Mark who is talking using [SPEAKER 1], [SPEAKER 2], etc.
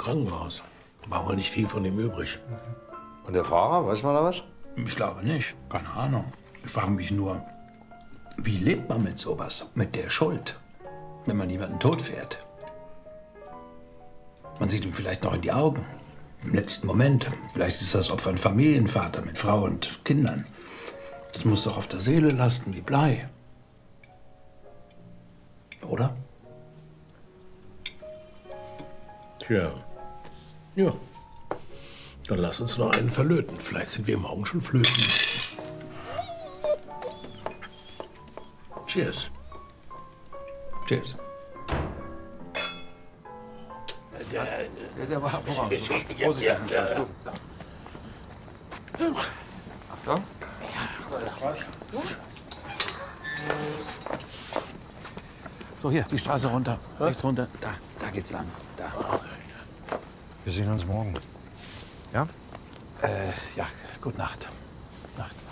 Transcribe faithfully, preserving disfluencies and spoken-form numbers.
[SPEAKER 1] Krankenhaus. War wohl nicht viel von ihm übrig.
[SPEAKER 2] Und der Fahrer, weiß man da was?
[SPEAKER 3] Ich glaube nicht. Keine Ahnung. Ich frage mich nur, wie lebt man mit sowas? Mit der Schuld? Wenn man jemanden tot fährt. Man sieht ihm vielleicht noch in die Augen. Im letzten Moment. Vielleicht ist das Opfer ein Familienvater mit Frau und Kindern. Das muss doch auf der Seele lasten wie Blei. Oder?
[SPEAKER 1] Tja. Ja. Dann lass uns noch einen verlöten. Vielleicht sind wir morgen schon flöten. Cheers.
[SPEAKER 3] Cheers.
[SPEAKER 4] Der, der war hervorragend. Vorsichtig. Achtung. So, hier, die Straße runter. Rechts runter. Da, da geht's lang. Da.
[SPEAKER 2] Wir sehen uns morgen. Ja?
[SPEAKER 4] Äh, ja, gute Nacht. Nacht.